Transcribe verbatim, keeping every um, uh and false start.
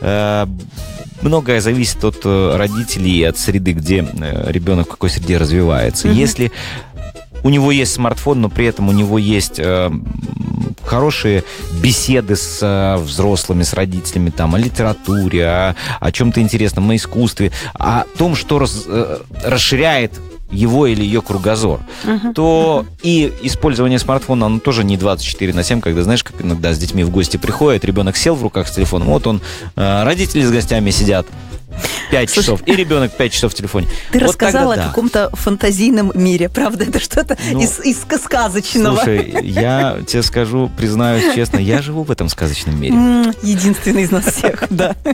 э, многое зависит от родителей и от среды, где ребенок в какой среде развивается. Mm-hmm. Если у него есть смартфон, но при этом у него есть э, хорошие беседы с э, взрослыми, с родителями там, о литературе, о, о чем-то интересном, о искусстве, о том, что раз, э, расширяет его или ее кругозор, uh-huh. то uh-huh. и использование смартфона, оно тоже не двадцать четыре на семь, когда, знаешь, как иногда с детьми в гости приходят, ребенок сел в руках с телефоном, вот он, э, родители с гостями сидят, Пять часов. И ребенок пять часов в телефоне. Ты вот рассказал тогда, о да. каком-то фантазийном мире, правда? Это что-то ну, из, из сказочного. Слушай, я тебе скажу, признаюсь честно, я живу в этом сказочном мире. Единственный из нас всех, да.